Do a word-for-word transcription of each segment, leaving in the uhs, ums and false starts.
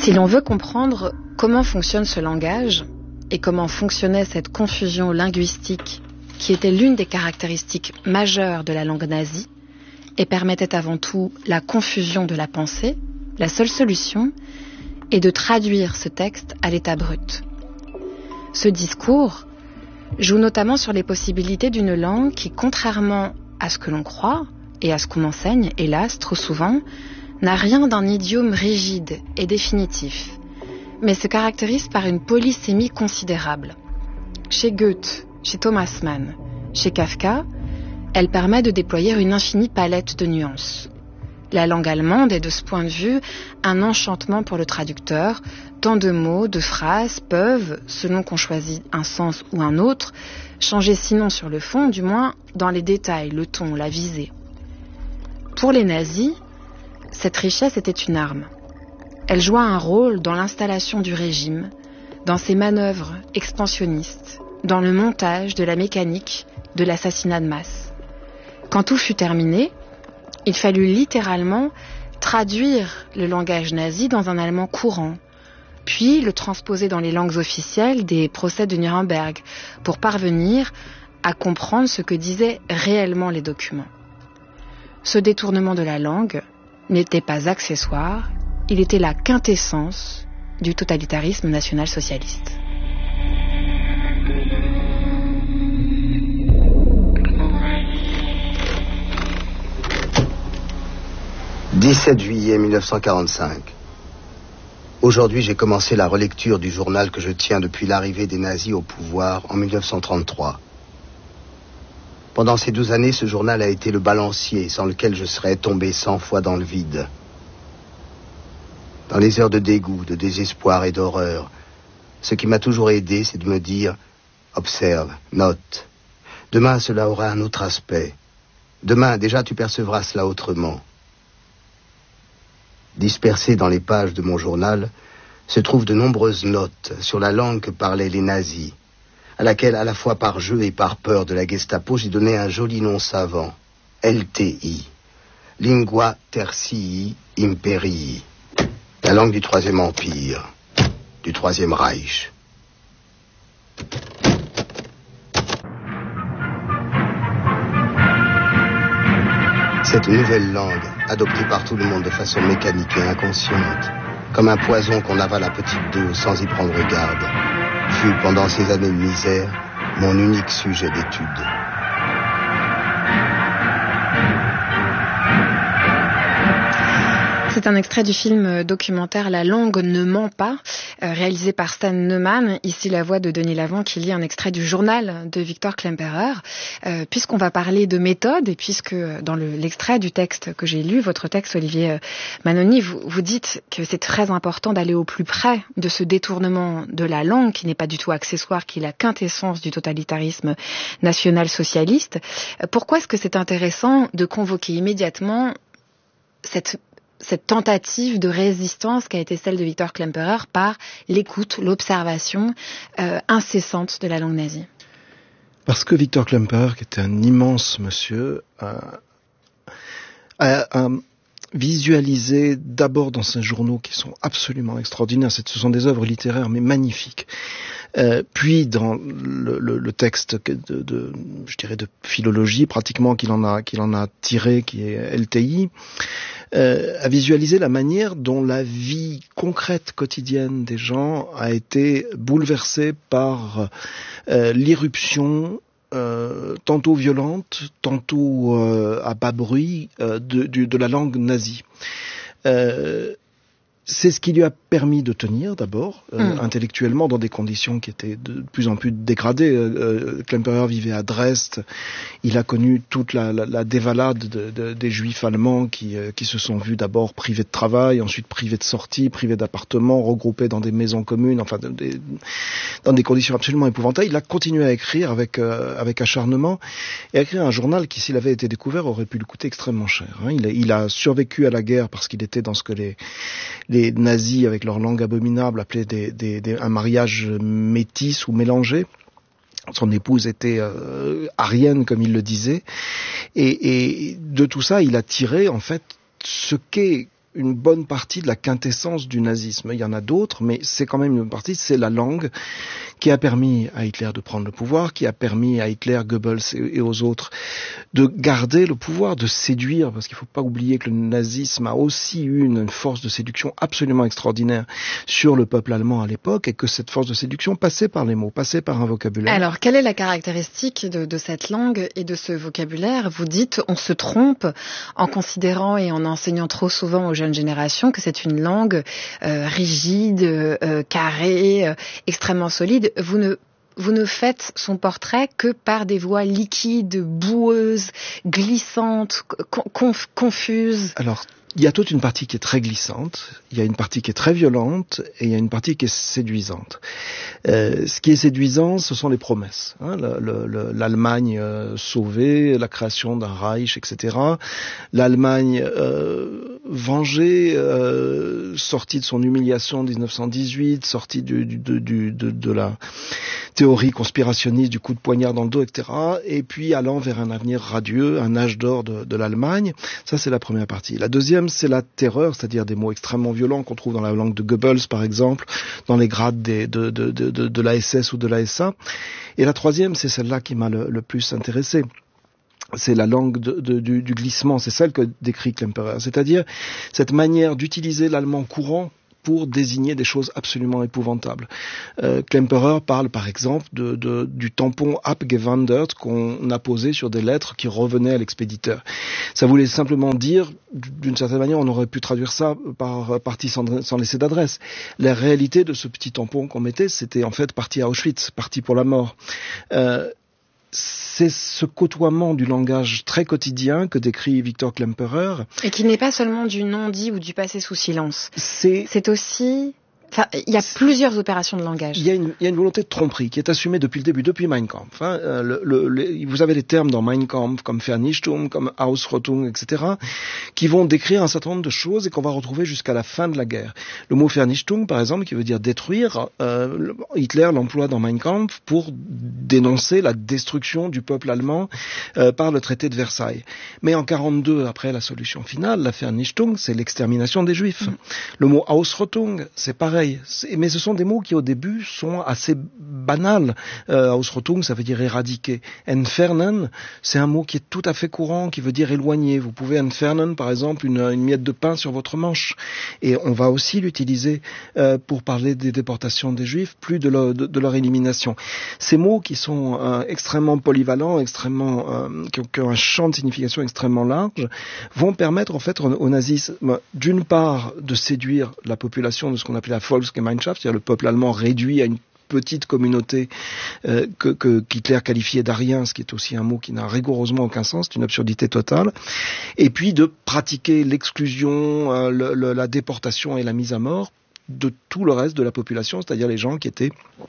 Si l'on veut comprendre comment fonctionne ce langage et comment fonctionnait cette confusion linguistique qui était l'une des caractéristiques majeures de la langue nazie et permettait avant tout la confusion de la pensée, la seule solution est de traduire ce texte à l'état brut. Ce discours joue notamment sur les possibilités d'une langue qui, contrairement à ce que l'on croit et à ce qu'on enseigne, hélas, trop souvent, n'a rien d'un idiome rigide et définitif, mais se caractérise par une polysémie considérable. Chez Goethe, chez Thomas Mann, chez Kafka, elle permet de déployer une infinie palette de nuances. La langue allemande est de ce point de vue un enchantement pour le traducteur, tant de mots, de phrases peuvent, selon qu'on choisit un sens ou un autre, changer sinon sur le fond, du moins dans les détails, le ton, la visée. Pour les nazis, cette richesse était une arme. Elle joua un rôle dans l'installation du régime, dans ses manœuvres expansionnistes, dans le montage de la mécanique de l'assassinat de masse. Quand tout fut terminé, il fallut littéralement traduire le langage nazi dans un allemand courant, puis le transposer dans les langues officielles des procès de Nuremberg, pour parvenir à comprendre ce que disaient réellement les documents. Ce détournement de la langue n'était pas accessoire, il était la quintessence du totalitarisme national-socialiste. dix-sept juillet mille neuf cent quarante-cinq. Aujourd'hui, j'ai commencé la relecture du journal que je tiens depuis l'arrivée des nazis au pouvoir en mille neuf cent trente-trois. Pendant ces douze années, ce journal a été le balancier sans lequel je serais tombé cent fois dans le vide. Dans les heures de dégoût, de désespoir et d'horreur, ce qui m'a toujours aidé, c'est de me dire « Observe, note. Demain, cela aura un autre aspect. Demain, déjà, tu percevras cela autrement. » Dispersées dans les pages de mon journal, se trouvent de nombreuses notes sur la langue que parlaient les nazis, à laquelle, à la fois par jeu et par peur de la Gestapo, j'ai donné un joli nom savant, L T I, Lingua Tertii Imperii, la langue du Troisième Empire, du Troisième Reich. Cette nouvelle langue, adoptée par tout le monde de façon mécanique et inconsciente, comme un poison qu'on avale à petite dose sans y prendre garde, fut, pendant ces années de misère, mon unique sujet d'étude. C'est un extrait du film documentaire La langue ne ment pas, euh, réalisé par Stan Neumann. Ici, la voix de Denis Lavant qui lit un extrait du journal de Victor Klemperer. Euh, puisqu'on va parler de méthode, et puisque dans le, l'extrait du texte que j'ai lu, votre texte, Olivier Manoni, vous, vous dites que c'est très important d'aller au plus près de ce détournement de la langue, qui n'est pas du tout accessoire, qui est la quintessence du totalitarisme national-socialiste. Pourquoi est-ce que c'est intéressant de convoquer immédiatement cette cette tentative de résistance qui a été celle de Victor Klemperer par l'écoute, l'observation euh, incessante de la langue nazie? Parce que Victor Klemperer, qui était un immense monsieur, a, a, a visualisé d'abord dans ses journaux qui sont absolument extraordinaires, ce sont des œuvres littéraires mais magnifiques, euh, puis dans le, le, le texte de, de, je dirais de philologie pratiquement qu'il en a, qu'il en a tiré, qui est L T I, Euh, à visualiser la manière dont la vie concrète quotidienne des gens a été bouleversée par euh, l'irruption euh, tantôt violente, tantôt euh, à bas bruit euh, de, de, de la langue nazie. Euh, C'est ce qui lui a permis de tenir, d'abord, euh, mmh. intellectuellement, dans des conditions qui étaient de plus en plus dégradées. Euh, Klemperer vivait à Dresde. Il a connu toute la, la, la dévalade de, de, des juifs allemands qui, euh, qui se sont vus d'abord privés de travail, ensuite privés de sortie, privés d'appartements, regroupés dans des maisons communes, enfin, de, de, dans des conditions absolument épouvantables. Il a continué à écrire avec, euh, avec acharnement et à écrire un journal qui, s'il avait été découvert, aurait pu lui coûter extrêmement cher. Hein. Il, a, il a survécu à la guerre parce qu'il était dans ce que les les nazis, avec leur langue abominable, appelaient des, des, des, un mariage métis ou mélangé. Son épouse était euh, aryenne, comme il le disait. Et, et de tout ça, il a tiré, en fait, ce qu'est une bonne partie de la quintessence du nazisme. Il y en a d'autres, mais c'est quand même une bonne partie, c'est la langue qui a permis à Hitler de prendre le pouvoir, qui a permis à Hitler, Goebbels et, et aux autres de garder le pouvoir, de séduire, parce qu'il ne faut pas oublier que le nazisme a aussi eu une, une force de séduction absolument extraordinaire sur le peuple allemand à l'époque, et que cette force de séduction passait par les mots, passait par un vocabulaire. Alors, quelle est la caractéristique de, de cette langue et de ce vocabulaire? Vous dites, on se trompe en considérant et en enseignant trop souvent aux jeunes générations que c'est une langue euh, rigide, euh, carrée, euh, extrêmement solide. Vous ne Vous ne faites son portrait que par des voix liquides, boueuses, glissantes, conf- confuses. Alors, il y a toute une partie qui est très glissante, il y a une partie qui est très violente, et il y a une partie qui est séduisante. Euh, ce qui est séduisant, ce sont les promesses. Hein, le, le, L'Allemagne euh, sauvée, la création d'un Reich, et cetera. L'Allemagne euh, vengée, euh, sortie de son humiliation en dix-neuf cent dix-huit, sortie du, du, du, du, de, de la théorie conspirationniste du coup de poignard dans le dos, et cetera. Et puis allant vers un avenir radieux, un âge d'or de, de l'Allemagne. Ça, c'est la première partie. La deuxième, c'est la terreur, c'est-à-dire des mots extrêmement violents qu'on trouve dans la langue de Goebbels, par exemple, dans les grades des, de, de, de, de, de la S S ou de la S A. Et la troisième, c'est celle-là qui m'a le, le plus intéressé. C'est la langue de, de, du, du glissement, c'est celle que décrit Klemperer, c'est-à-dire cette manière d'utiliser l'allemand courant pour désigner des choses absolument épouvantables. Euh, Klemperer parle par exemple de, de, du tampon abgewandert qu'on a posé sur des lettres qui revenaient à l'expéditeur. Ça voulait simplement dire, d'une certaine manière, on aurait pu traduire ça par partie sans, sans laisser d'adresse. La réalité de ce petit tampon qu'on mettait, c'était en fait parti à Auschwitz, parti pour la mort. Euh, C'est ce côtoiement du langage très quotidien que décrit Victor Klemperer. Et qui n'est pas seulement du non-dit ou du passé sous silence. C'est, c'est aussi... Enfin, il y a plusieurs opérations de langage. Il y a une, il y a une volonté de tromperie qui est assumée depuis le début, depuis Mein Kampf. Hein. Le, le, le, vous avez des termes dans Mein Kampf comme Vernichtung, comme Ausrottung, et cetera, qui vont décrire un certain nombre de choses et qu'on va retrouver jusqu'à la fin de la guerre. Le mot Vernichtung, par exemple, qui veut dire détruire, euh, Hitler l'emploie dans Mein Kampf pour dénoncer la destruction du peuple allemand euh, par le traité de Versailles. Mais en quarante-deux, après la solution finale, la Vernichtung, c'est l'extermination des Juifs. Mmh. Le mot Ausrottung, c'est pareil. Mais ce sont des mots qui au début sont assez banals. Euh, Ausrottung, ça veut dire éradiquer. Entfernen, c'est un mot qui est tout à fait courant, qui veut dire éloigner. Vous pouvez entfernen, par exemple, une, une miette de pain sur votre manche. Et on va aussi l'utiliser euh, pour parler des déportations des Juifs, plus de leur, de, de leur élimination. Ces mots qui sont euh, extrêmement polyvalents, extrêmement, euh, qui, ont, qui ont un champ de signification extrêmement large, vont permettre en fait au nazisme, d'une part, de séduire la population de ce qu'on appelait la Volksgemeinschaft, c'est-à-dire le peuple allemand réduit à une petite communauté euh, que, que qu'Hitler qualifiait d'ariens, ce qui est aussi un mot qui n'a rigoureusement aucun sens, c'est une absurdité totale, et puis de pratiquer l'exclusion, euh, le, le, la déportation et la mise à mort de tout le reste de la population, c'est-à-dire les gens qui étaient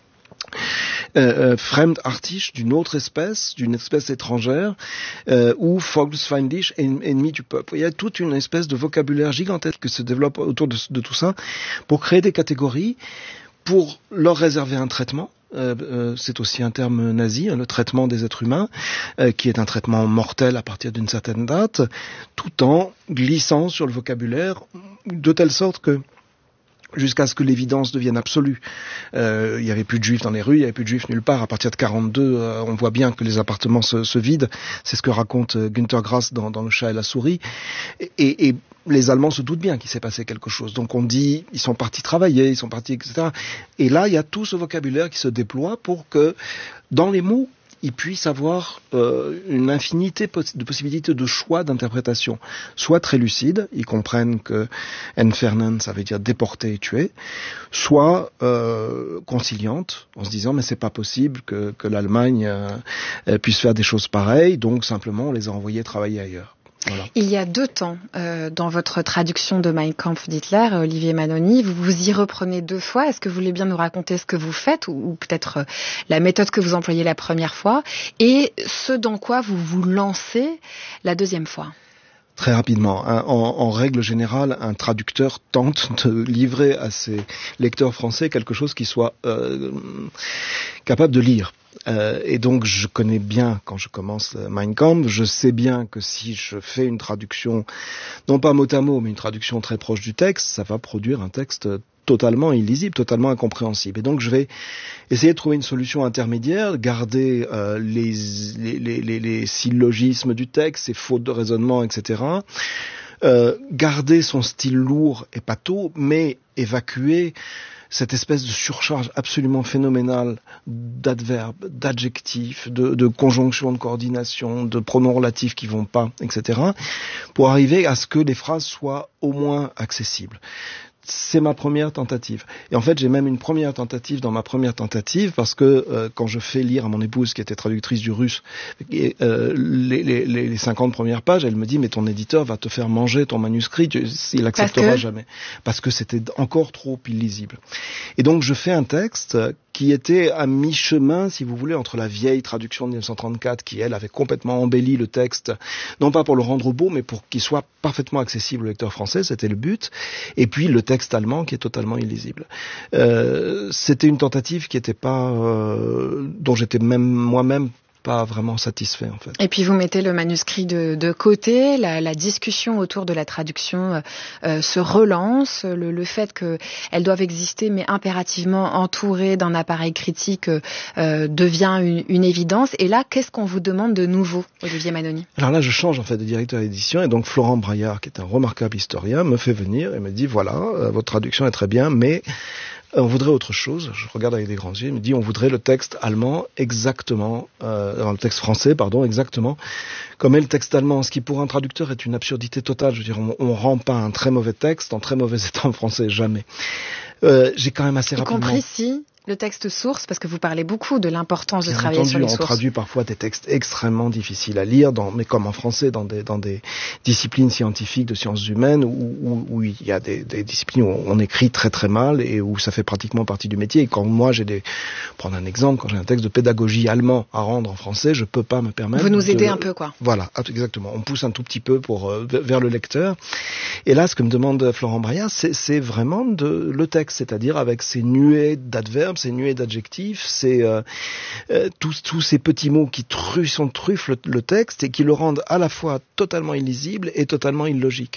Euh, euh, fremdartig, d'une autre espèce, d'une espèce étrangère, euh, ou volksfeindlich, ennemi du peuple. Il y a toute une espèce de vocabulaire gigantesque qui se développe autour de, de tout ça pour créer des catégories, pour leur réserver un traitement. Euh, euh, c'est aussi un terme nazi, hein, le traitement des êtres humains, euh, qui est un traitement mortel à partir d'une certaine date, tout en glissant sur le vocabulaire, de telle sorte que jusqu'à ce que l'évidence devienne absolue. Euh, il n'y avait plus de juifs dans les rues, il n'y avait plus de juifs nulle part. À partir de quarante-deux, euh, on voit bien que les appartements se, se vident. C'est ce que raconte euh, Günter Grass dans, dans Le Chat et la souris. Et, et, et les Allemands se doutent bien qu'il s'est passé quelque chose. Donc on dit, ils sont partis travailler, ils sont partis, et cetera. Et là, il y a tout ce vocabulaire qui se déploie pour que, dans les mots, ils puissent avoir euh, une infinité de possibilités de choix d'interprétation, soit très lucides, ils comprennent que entfernen, ça veut dire déporter et tuer, soit euh, conciliantes, en se disant mais c'est pas possible que, que l'Allemagne euh, puisse faire des choses pareilles, donc simplement on les a envoyés travailler ailleurs. Voilà. Il y a deux temps, euh, dans votre traduction de Mein Kampf d'Hitler, Olivier Manoni, vous vous y reprenez deux fois. Est-ce que vous voulez bien nous raconter ce que vous faites, ou, ou peut-être euh, la méthode que vous employez la première fois, et ce dans quoi vous vous lancez la deuxième fois? Très rapidement. En, en règle générale, un traducteur tente de livrer à ses lecteurs français quelque chose qui soit euh, capable de lire. Euh, et donc je connais bien, quand je commence Mein Kampf, je sais bien que si je fais une traduction, non pas mot à mot, mais une traduction très proche du texte, ça va produire un texte totalement illisible, totalement incompréhensible. Et donc je vais essayer de trouver une solution intermédiaire, garder euh, les, les, les, les syllogismes du texte, ses fautes de raisonnement, et cetera. Euh, garder son style lourd et pâteau, mais évacuer cette espèce de surcharge absolument phénoménale d'adverbes, d'adjectifs, de, de conjonctions, de coordination, de pronoms relatifs qui vont pas, et cetera, pour arriver à ce que les phrases soient au moins accessibles. C'est ma première tentative. Et en fait, j'ai même une première tentative dans ma première tentative, parce que euh, quand je fais lire à mon épouse, qui était traductrice du russe, et, euh, les, les, les cinquante premières pages, elle me dit « Mais ton éditeur va te faire manger ton manuscrit, tu, il acceptera que... jamais. » Parce que c'était encore trop illisible. Et donc, je fais un texte qui était à mi-chemin, si vous voulez, entre la vieille traduction de dix-neuf cent trente-quatre, qui, elle, avait complètement embelli le texte, non pas pour le rendre beau, mais pour qu'il soit parfaitement accessible au lecteur français, c'était le but, et puis le texte allemand qui est totalement illisible. Euh, c'était une tentative qui était pas, euh, dont j'étais même moi-même pas vraiment satisfait, en fait. Et puis vous mettez le manuscrit de, de côté, la, la discussion autour de la traduction euh, se relance, le, le fait qu'elles doivent exister mais impérativement entourées d'un appareil critique euh, devient une, une évidence. Et là, qu'est-ce qu'on vous demande de nouveau, Olivier Manoni ? Alors là, je change en fait de directeur d'édition, et donc Florent Braillard, qui est un remarquable historien, me fait venir et me dit, voilà, euh, votre traduction est très bien, mais on voudrait autre chose. Je regarde avec des grands yeux. Il me dit, on voudrait le texte allemand exactement, euh, le texte français, pardon, exactement, comme est le texte allemand. Ce qui pour un traducteur est une absurdité totale. Je veux dire, on, on rend pas un très mauvais texte en très mauvais état en français, jamais. Euh, j'ai quand même assez y rapidement... compris si le texte source, parce que vous parlez beaucoup de l'importance de Bien travailler entendu, sur les on sources. On traduit parfois des textes extrêmement difficiles à lire, dans, mais comme en français, dans des, dans des disciplines scientifiques, de sciences humaines, où, où, où il y a des, des disciplines où on écrit très très mal et où ça fait pratiquement partie du métier. Et quand moi j'ai des, prendre un exemple, quand j'ai un texte de pédagogie allemand à rendre en français, je peux pas me permettre. Vous nous aidez de... un peu, quoi. Voilà, exactement. On pousse un tout petit peu pour euh, vers le lecteur. Et là, ce que me demande Florent Braillard, c'est, c'est vraiment de, le texte, c'est-à-dire avec ses nuées d'adverbes, ses nuées d'adjectifs, c'est euh, euh, tous, tous ces petits mots qui truffent, sont truffent le, le texte et qui le rendent à la fois totalement illisible et totalement illogique.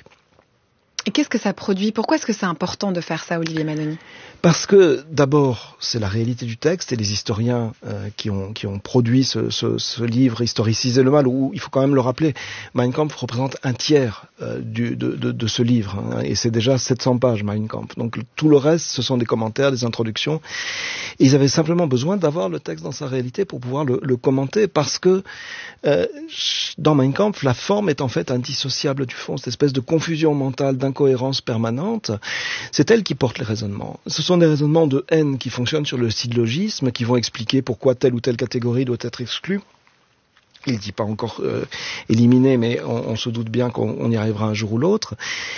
Et qu'est-ce que ça produit ? Pourquoi est-ce que c'est important de faire ça, Olivier Manoni ? Parce que, d'abord, c'est la réalité du texte, et les historiens euh, qui ont qui ont produit ce, ce, ce livre, Historiciser le mal, où, il faut quand même le rappeler, Mein Kampf représente un tiers euh, du, de, de, de ce livre, hein, et c'est déjà sept cents pages, Mein Kampf. Donc tout le reste, ce sont des commentaires, des introductions. Et ils avaient simplement besoin d'avoir le texte dans sa réalité pour pouvoir le, le commenter, parce que euh, dans Mein Kampf, la forme est en fait indissociable du fond, cette espèce de confusion mentale, d'incohérence permanente, c'est elle qui porte les raisonnements. Ce sont des raisonnements de haine qui fonctionnent sur le syllogisme, qui vont expliquer pourquoi telle ou telle catégorie doit être exclue. Il ne dit pas encore euh, éliminée, mais on, on se doute bien qu'on on y arrivera un jour ou l'autre.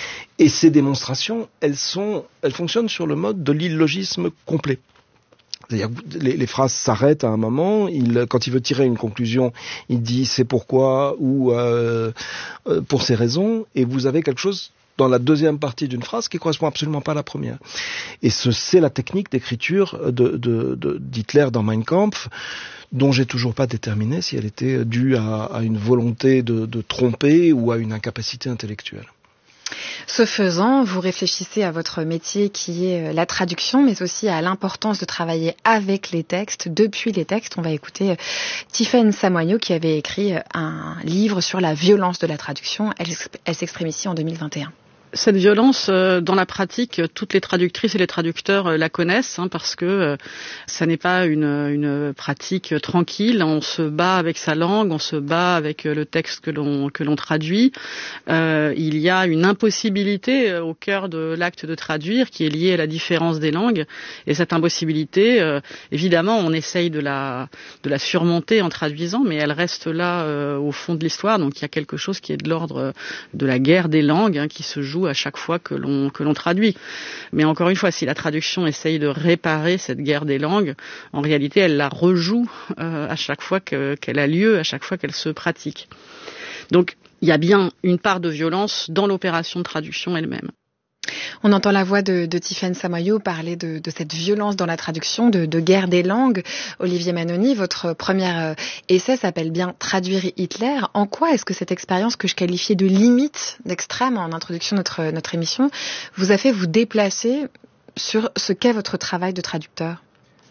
Et ces démonstrations, elles sont, elles fonctionnent sur le mode de l'illogisme complet. C'est-à-dire que les, les phrases s'arrêtent à un moment, il, quand il veut tirer une conclusion, il dit c'est pourquoi ou euh, euh, pour ces raisons, et vous avez quelque chose dans la deuxième partie d'une phrase qui correspond absolument pas à la première. Et ce, c'est la technique d'écriture de, de, de, d'Hitler dans Mein Kampf, dont j'ai toujours pas déterminé si elle était due à, à une volonté de, de tromper ou à une incapacité intellectuelle. Ce faisant, vous réfléchissez à votre métier qui est la traduction, mais aussi à l'importance de travailler avec les textes, depuis les textes. On va écouter Tiffaine Samoigno qui avait écrit un livre sur la violence de la traduction. Elle, elle s'exprime ici en deux mille vingt et un. Cette violence, euh, dans la pratique, toutes les traductrices et les traducteurs euh, la connaissent, hein, parce que euh, ça n'est pas une, une pratique tranquille. On se bat avec sa langue, on se bat avec euh, le texte que l'on que l'on traduit. Euh, il y a une impossibilité euh, au cœur de l'acte de traduire qui est liée à la différence des langues. Et cette impossibilité, euh, évidemment, on essaye de la de la surmonter en traduisant, mais elle reste là euh, au fond de l'histoire. Donc il y a quelque chose qui est de l'ordre de la guerre des langues, hein, qui se joue à chaque fois que l'on que l'on traduit. Mais encore une fois, si la traduction essaye de réparer cette guerre des langues, en réalité, elle la rejoue euh, à chaque fois que, qu'elle a lieu, à chaque fois qu'elle se pratique. Donc, il y a bien une part de violence dans l'opération de traduction elle-même. On entend la voix de, de Tiffaine Samoyau parler de, de cette violence dans la traduction, de, de guerre des langues. Olivier Manoni, votre premier essai s'appelle bien « Traduire Hitler ». En quoi est-ce que cette expérience que je qualifiais de limite, d'extrême en introduction de notre, notre émission, vous a fait vous déplacer sur ce qu'est votre travail de traducteur ?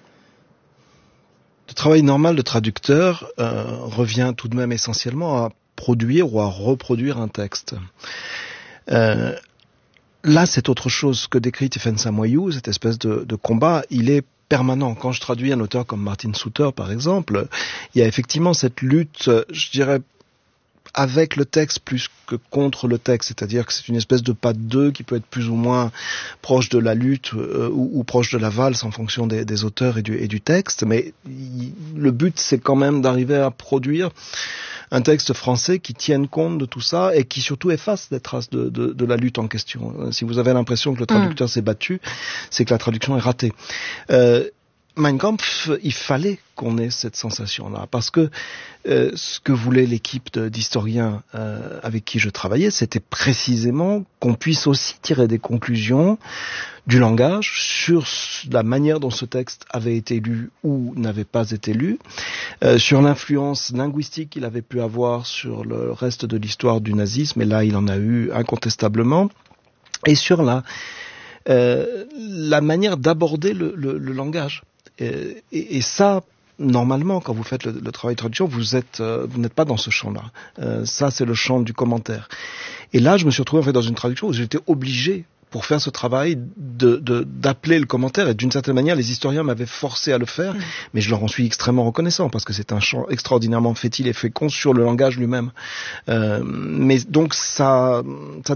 Le travail normal de traducteur euh, revient tout de même essentiellement à produire ou à reproduire un texte. Euh, là, c'est autre chose que décrit Tiffaine Samoyau, cette espèce de, de combat, il est permanent. Quand je traduis un auteur comme Martin Suter, par exemple, il y a effectivement cette lutte, je dirais, avec le texte plus que contre le texte, c'est-à-dire que c'est une espèce de pas de deux qui peut être plus ou moins proche de la lutte euh, ou, ou proche de la valse en fonction des, des auteurs et du, et du texte, mais y, le but c'est quand même d'arriver à produire un texte français qui tienne compte de tout ça et qui surtout efface des traces de, de, de la lutte en question. Si vous avez l'impression que le traducteur mmh. s'est battu, c'est que la traduction est ratée. Euh, Mein Kampf, il fallait qu'on ait cette sensation-là, parce que euh, ce que voulait l'équipe de, d'historiens euh, avec qui je travaillais, c'était précisément qu'on puisse aussi tirer des conclusions du langage sur la manière dont ce texte avait été lu ou n'avait pas été lu, euh, sur l'influence linguistique qu'il avait pu avoir sur le reste de l'histoire du nazisme, et là il en a eu incontestablement, et sur la, euh, la manière d'aborder le, le, le langage. Et, et ça, normalement, quand vous faites le, le travail de traduction, vous êtes, euh, vous n'êtes pas dans ce champ-là. Euh, ça, c'est le champ du commentaire. Et là, je me suis retrouvé en fait dans une traduction où j'étais obligé, pour faire ce travail, de, de, d'appeler le commentaire. Et d'une certaine manière, les historiens m'avaient forcé à le faire, mmh. mais je leur en suis extrêmement reconnaissant parce que c'est un champ extraordinairement fertile et fécond sur le langage lui-même. Euh, mais donc ça, ça